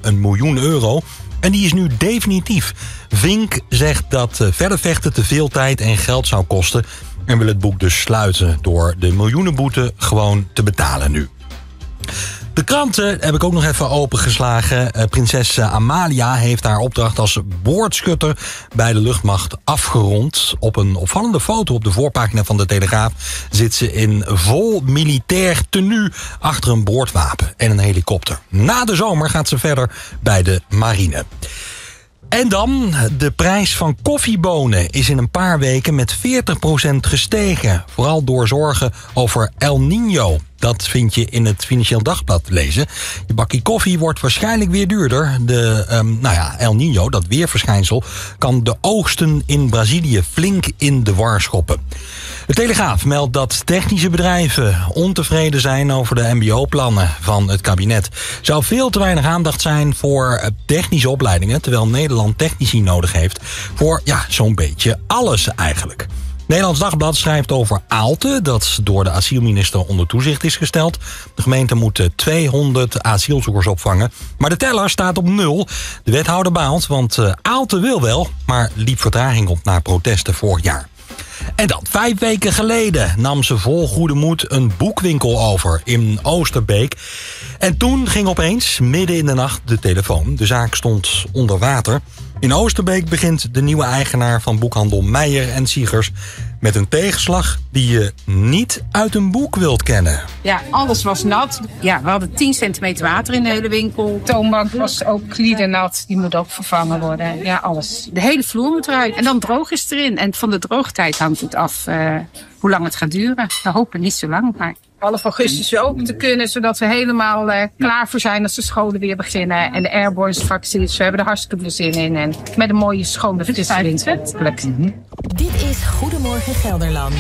€1 miljoen. En die is nu definitief. Vink zegt dat verder vechten te veel tijd en geld zou kosten. En wil het boek dus sluiten door de miljoenenboete gewoon te betalen nu. De kranten heb ik ook nog even opengeslagen. Prinses Amalia heeft haar opdracht als boordschutter bij de luchtmacht afgerond. Op een opvallende foto op de voorpagina van de Telegraaf zit ze in vol militair tenue achter een boordwapen en een helikopter. Na de zomer gaat ze verder bij de marine. En dan, de prijs van koffiebonen is in een paar weken met 40% gestegen. Vooral door zorgen over El Niño. Dat vind je in het Financieel Dagblad lezen. Je bakje koffie wordt waarschijnlijk weer duurder. El Niño, dat weerverschijnsel, kan de oogsten in Brazilië flink in de war schoppen. De Telegraaf meldt dat technische bedrijven ontevreden zijn over de mbo-plannen van het kabinet. Zou veel te weinig aandacht zijn voor technische opleidingen, terwijl Nederland technici nodig heeft voor zo'n beetje alles eigenlijk. Nederlands Dagblad schrijft over Aalten, dat door de asielminister onder toezicht is gesteld. De gemeente moet 200 asielzoekers opvangen, maar de teller staat op 0. De wethouder baalt, want Aalten wil wel, maar liep vertraging op na protesten vorig jaar. En dan, 5 weken geleden nam ze vol goede moed een boekwinkel over in Oosterbeek. En toen ging opeens, midden in de nacht, de telefoon. De zaak stond onder water. In Oosterbeek begint de nieuwe eigenaar van boekhandel Meijer en Siegers met een tegenslag die je niet uit een boek wilt kennen. Ja, alles was nat. Ja, we hadden 10 centimeter water in de hele winkel. De toonbank was ook kliedernat. Die moet ook vervangen worden. Ja, alles. De hele vloer moet eruit. En dan droog is erin. En van de droogtijd hangt het af hoe lang het gaat duren. We hopen niet zo lang, maar half augustus open te kunnen, zodat we helemaal klaar voor zijn als de scholen weer beginnen. En de airborne vaccins, we hebben er hartstikke veel zin in. En met een mooie schone frisse winter. Dit is Goedemorgen Gelderland.